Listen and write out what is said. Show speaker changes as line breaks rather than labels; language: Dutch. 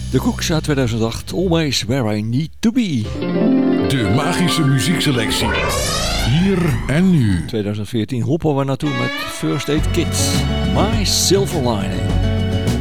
De Cooks uit 2008, Always Where I Need To Be.
De magische muziekselectie. Hier en nu.
2014 hoppen we naartoe met First Aid Kids. My Silver Lining.